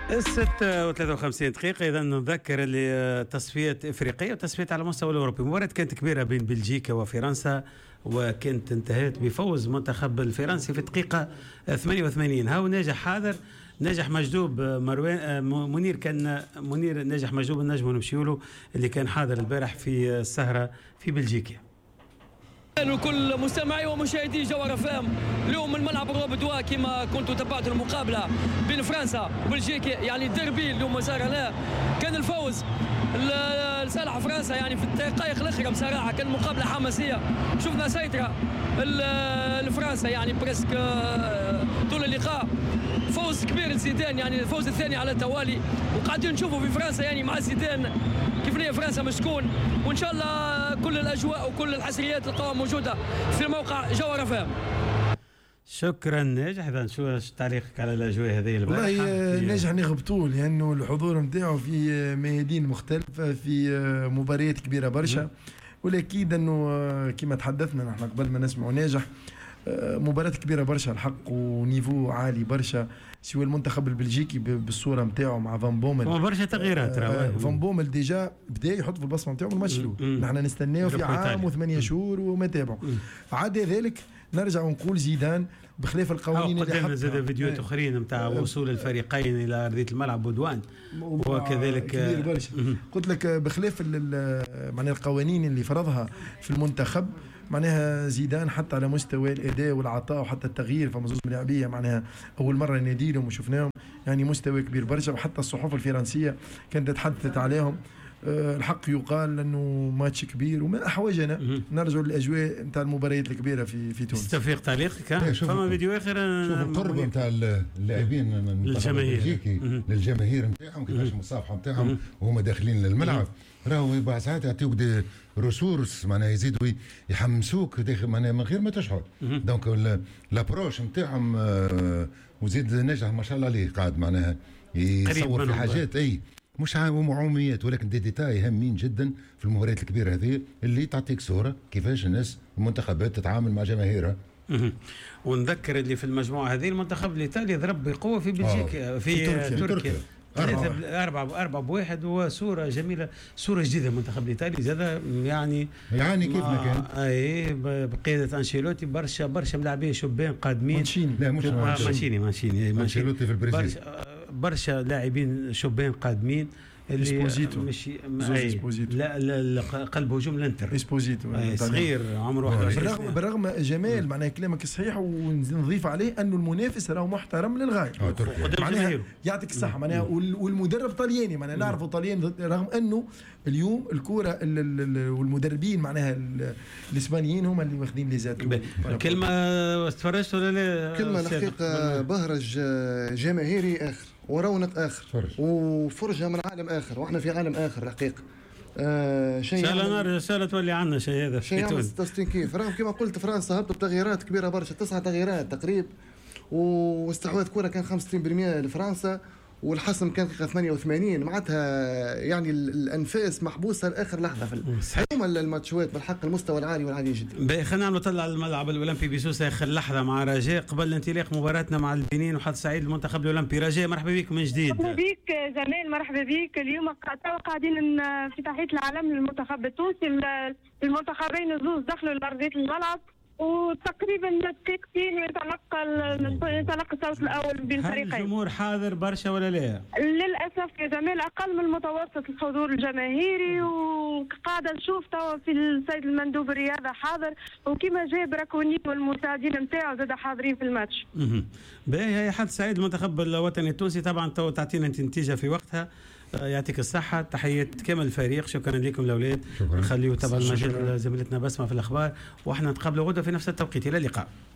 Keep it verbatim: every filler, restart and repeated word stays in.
الستة وثلاثة وخمسين دقيقة. إذا نذكر لتصفية إفريقية وتصفية على مستوى الأوروبي. مباراة كانت كبيرة بين بلجيكا وفرنسا، وكانت انتهت بفوز منتخب الفرنسي في الدقيقة ثمانية وثمانين. هاو ناجح حاضر، ناجح مجذوب مروان منير، كان منير ناجح مجذوب النجم ونمشيولو اللي كان حاضر البارح في السهرة في بلجيكا. لكل مستمعي ومشاهدي جوهر اف ام، اليوم من ملعب الروبدوا كما كنتوا تابعتوا المقابله بين فرنسا وبلجيكا، يعني الديربي اليوم صار لا كان الفوز لصالح فرنسا يعني في الدقائق الاخيره. بصراحه كان مقابله حماسيه، شفنا سيطره لفرنسا يعني بريسك طول اللقاء. فوز كبير لزيدان، يعني الفوز الثاني على التوالي، وقاعدين نشوفوا في فرنسا يعني مع زيدان كيف هي فرنسا مشكون. وان شاء الله كل الاجواء وكل الحصريات تلقاوها موجوده في موقع جوهر اف ام. شكرا ناجح. اذا شو تعليقك على الاجواء هذه البارحه؟ والله ناجح نغبطوا لانه الحضور نتاعو في ميادين مختلفه، في مباريات كبيره برشا، والاكيد انه كما تحدثنا نحن قبل ما نسمعوا ناجح مباراة كبيرة برشا الحق ونيفو عالي برشا، سوى المنتخب البلجيكي بالصورة نتاعو مع فان بومل برشا تغييرات. آه فان بومل ديجا بدا يحط في البصمة نتاعو من الماتش الأول، نحن نستناو في عام وثمانية شهور وما تابعوا. عدا ذلك نرجع ونقول زيدان بخلاف القوانين اللي حطها زاد فيديوهات اخرين نتاع وصول الفريقين الى ارضيه الملعب بودوان وكذلك كبير برشا. قلت لك بخلاف معناها القوانين اللي فرضها في المنتخب، معناها زيدان حتى على مستوى الاداء والعطاء وحتى التغيير، فما زوج لاعبيه معناها اول مره ناديلهم وشفناهم يعني مستوى كبير برشا، وحتى الصحف الفرنسيه كانت تحدثت عليهم. أه الحق يقال انه ماتش كبير وما احوجنا نرجع للاجواء نتاع المباريات الكبيره في في تونس. تستفيق تعليقك؟ فما فيديو اخر شوف القرب نتاع اللاعبين للجماهير للجماهير نتاعهم، كيفاش المصافحه نتاعهم وهما داخلين للملعب. راهو بعض ساعات يعطيوك دي ريسورس معناها يزيدوا يحمسوك داخل معناها من غير ما تشعر. دونك لابروش نتاعهم وزيد نجح ما شاء الله عليه، قاعد معناها يصور في حاجات اي مش عموميات ولكن دي ديتاي هامين جدا في المباريات الكبيره هذه اللي تعطيك صوره كيفاش الناس المنتخبات تتعامل مع جماهيرها. ونذكر اللي في المجموعه هذه المنتخب الايطالي ضرب بقوه في بلجيكا في تركيا, تركيا. ثلاثة أربعة أربعة بواحد، وصورة جميلة، صورة جديدة المنتخب الإيطالي زاد يعني يعني كيف ما كان أي بقيادة أنشيلوتي برشا برشا ملاعبين شبان قادمين. مانشيني لا مش مانشيني مانشيني أنشيلوتي في البرازيل. برشا, برشا لاعبين شبان قادمين اللي مش لا لا قلب هجوم الانتر اسبوزيتو صغير عمره واحد وعشرين بالرغم, بالرغم جمال معناها كلامك صحيح، ونضيف عليه انه المنافس راهو محترم للغايه معناها يعطيك الصحه معناها، والمدرب طلياني معناها نعرفوا طليان، رغم انه اليوم الكوره والمدربين معناها الاسبانيين هم اللي واخذين لي زاد. كلمه تفرجت ولا لا؟ كلمه الحقيقه بهرج جماهيري اخر ورونق اخر فرج. وفرجه من عالم اخر، واحنا في عالم اخر الحقيقه. آه شيء سهل نار سهل تولي عنا شيء هذا شيء عمل تستنكيف. رغم كما قلت فرنسا هبطوا بتغييرات كبيره برشا، تسعة تغييرات تقريبا، واستحواذ كوره كان خمسة وستين بالمئة لفرنسا، والحسم كان ثمانية وثمانين. معناتها يعني الانفاس محبوسه لاخر لحظه في هما الماتشات بالحق المستوى العالي والعالي جدا. باهي خلينا نطلع على الملعب الاولمبي بسوسه اخر لحظه مع رجاء قبل انطلاق مباراتنا مع البنين وحظ سعيد المنتخب الاولمبي. رجاء مرحبا بك من جديد. مرحبا بك جمال، مرحبا بك. اليوم قاعدين في تحيه العالم للمنتخب التونسي، المنتخبين الزوز دخلوا لارضيه الملعب، وتقريبا دقيقتين يتلقى يتلقى الصوت الاول بين الفريقين. هل الجمهور حاضر برشا ولا لا؟ للاسف يا جمال اقل من المتوسط الحضور الجماهيري، وقاعده نشوف توا في السيد المندوب الرياضه حاضر، وكما جاب راكوني والمساعدين نتاعو زاد حاضرين في الماتش. اها باهي هي حظ سعيد المنتخب الوطني التونسي. طبعا تو تعطينا نتيجه في وقتها. يعطيك الصحة، تحية كامل الفريق، شكرا لكم الأولاد. نخليو طبعا المجال زميلتنا بسمة في الأخبار، وإحنا نتقابلوا غدا في نفس التوقيت. إلى اللقاء.